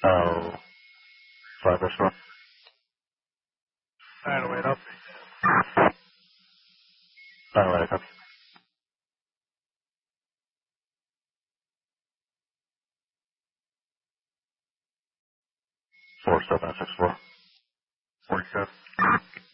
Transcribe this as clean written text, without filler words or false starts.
Oh, 5 restaurant. Alright, wait up. Alright, copy. 4764. 47.